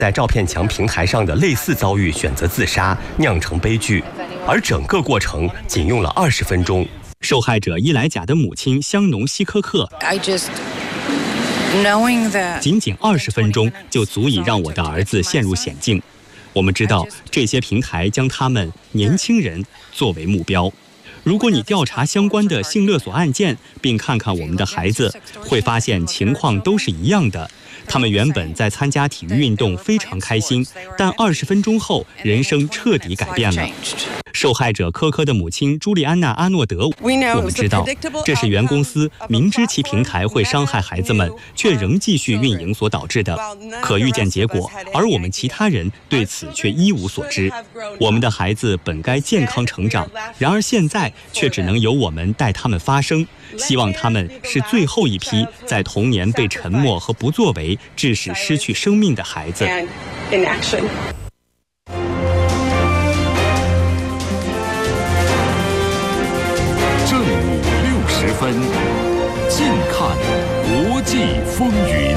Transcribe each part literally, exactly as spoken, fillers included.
在照片墙平台上的类似遭遇选择自杀，酿成悲剧，而整个过程仅用了二十分钟。受害者伊莱贾的母亲香农西科克 I just knowing that 仅仅二十分钟就足以让我的儿子陷入险境。我们知道这些平台将他们年轻人作为目标。如果你调查相关的性勒索案件，并看看我们的孩子，会发现情况都是一样的。他们原本在参加体育运动非常开心，但二十分钟后，人生彻底改变了。受害者科科的母亲朱莉安娜·阿诺德，我们知道这是原公司明知其平台会伤害孩子们，却仍继续运营所导致的可预见结果，而我们其他人对此却一无所知。我们的孩子本该健康成长，然而现在却只能由我们代他们发声。希望他们是最后一批在童年被沉默和不作为致使失去生命的孩子。 正午六十分，近看国际风云。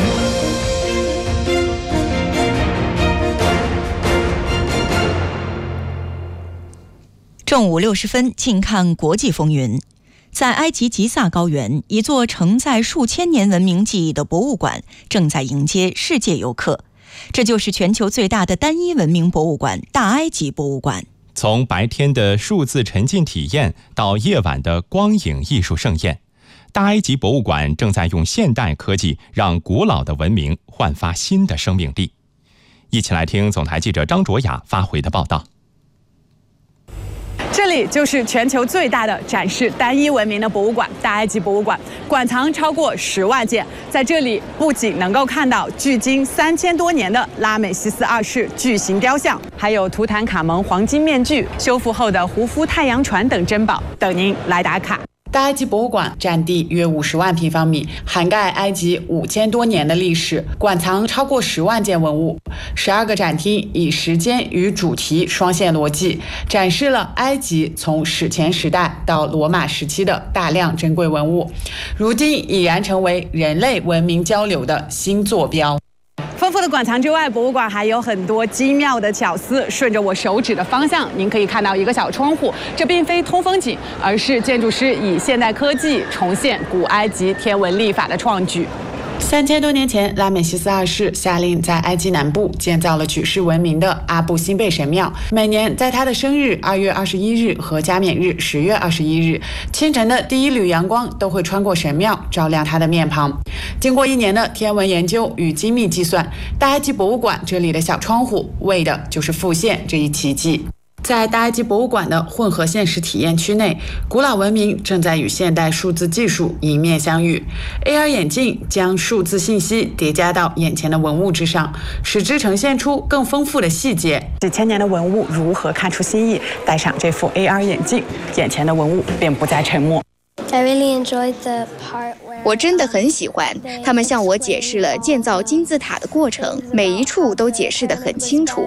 正午六十分，近看国际风云。在埃及吉萨高原，一座承载数千年文明记忆的博物馆正在迎接世界游客。这就是全球最大的单一文明博物馆——大埃及博物馆。 从白天的数字沉浸体验到夜晚的光影艺术盛宴，大埃及博物馆正在用现代科技让古老的文明焕发新的生命力。一起来听总台记者张卓雅发回的报道。 这里就是全球最大的展示单一文明的博物馆——大埃及博物馆，馆藏超过十万件。在这里，不仅能够看到距今三千多年的拉美西斯二世巨型雕像，还有图坦卡蒙黄金面具、修复后的胡夫太阳船等珍宝，等您来打卡。大埃及博物馆占地约五十万平方米，涵盖埃及五千多年的历史，馆藏超过十万件文物，十二个展厅以时间与主题双线逻辑，展示了埃及从史前时代到罗马时期的大量珍贵文物，如今已然成为人类文明交流的新坐标。丰富的馆藏之外，博物馆还有很多精妙的巧思。顺着我手指的方向，您可以看到一个小窗户，这并非通风井，而是建筑师以现代科技重现古埃及天文历法的创举。三千多年前，拉美西斯二世下令在埃及南部建造了举世闻名的阿布辛贝神庙。每年在他的生日二月二十一日和加冕日十月二十一日，清晨的第一缕阳光都会穿过神庙，照亮他的面庞。经过一年的天文研究与精密计算，大埃及博物馆这里的小窗户为的就是复现这一奇迹。在大埃及博物馆的混合现实体验区内，古老文明正在与现代数字技术迎面相遇。A R 眼镜将数字信息叠加到眼前的文物之上，使之呈现出更丰富的细节。几千年的文物如何看出新意？戴上这副 A R 眼镜，眼前的文物便不再沉默。 我真的很喜欢，他们向我解释了建造金字塔的过程，每一处都解释得很清楚。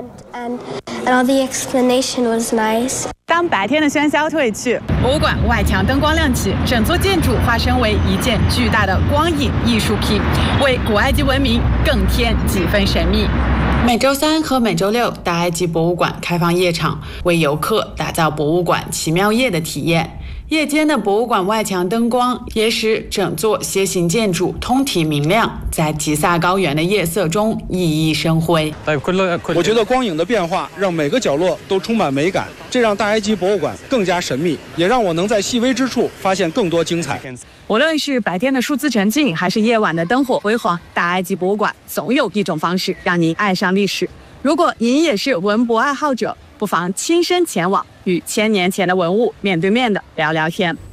当白天的喧嚣退去，博物馆外墙灯光亮起，整座建筑化身为一件巨大的光影艺术品，为古埃及文明更添几分神秘。每周三和每周六，大埃及博物馆开放夜场，为游客打造博物馆奇妙夜的体验。夜间的博物馆外墙灯光也使整座楔形建筑通体明亮，在吉萨高原的夜色中熠熠生辉。 我觉得光影的变化让每个角落都充满美感，这让大埃及博物馆更加神秘，也让我能在细微之处发现更多精彩。 无论是白天的数字沉浸，还是夜晚的灯火辉煌，大埃及博物馆总有一种方式让您爱上历史。如果您也是文博爱好者，不妨亲身前往，与千年前的文物面对面的聊聊天。